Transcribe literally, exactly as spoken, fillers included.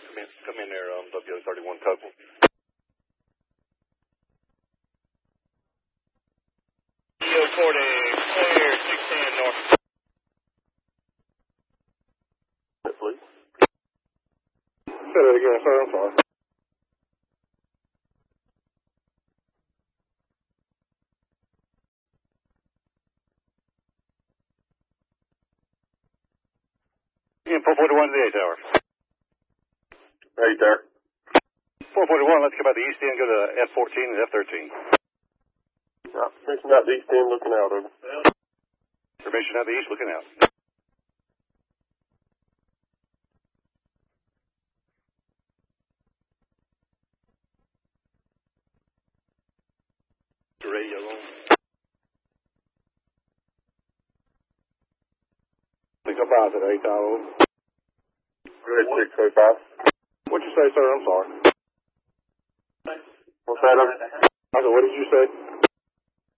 Come in, come in there, um, W thirty-one Copeland. Yo, forty, clear, six ten north. Please. Say that again, sir. I'm sorry. In four forty-one to the eight tower. Right there. four forty-one, let's come out the east end, go to F fourteen and F thirteen. Yeah, mission out the east end, looking out, over. Formation out the east, looking out. Radio on. six oh five to the eight tower. Go ahead, six oh five. What'd you say, sir? I'm sorry. What's that, over? I said, what did you say?